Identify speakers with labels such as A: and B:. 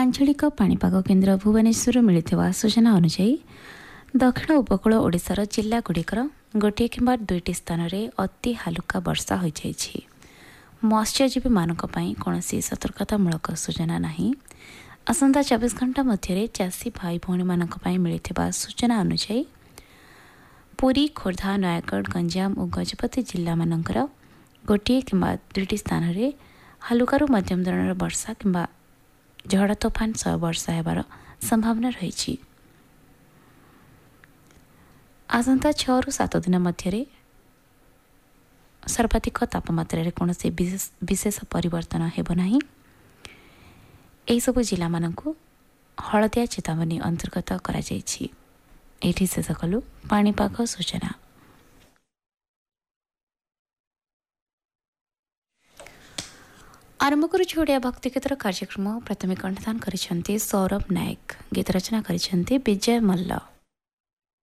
A: आंचलिक पाणीपाग केन्द्र भुवनेश्वर मिलिथिबा सूचना अनुसार दक्षिण उपकूल ओडिशार जिल्लागुड़िकर गोटे किंबा दुईटी स्थान में अति हालुका वर्षा हो जाइछि। मत्स्यजीवी मानक पई कौनसी सतर्कतामूलक सूचना नहीं। आसंता 24 घंटा मध्य चाषी भाई भौणी मानक पई मिलिथिबा सूचना अनुसार पुरी, खोर्धा, नयागढ़, गंजाम और गजपति जिल्ला मानकर गोटे किंबा दुईटी स्थान में हालुकारु मध्यम धरणर वर्षा किंबा झड़ तोफान सह वर्षा हेबार संभावना रही। आसंता 6 ରୁ 7 दिन मध्य सर्वाधिक तापमात्रा कौन से विशेष परिवर्तन हेब नहीं। एही सबु जिला मानकु हलदिया चेतावनी अंतर्गत करा जायछि। एठी शेष कलु पाणीपाग सूचना। आरंभ करुछु ओडिया भक्तिगीतर कार्यक्रम। प्रथमे कंठदान करिसेंती सौरभ नायक, गीत रचना करिसेंती विजय मल्ल।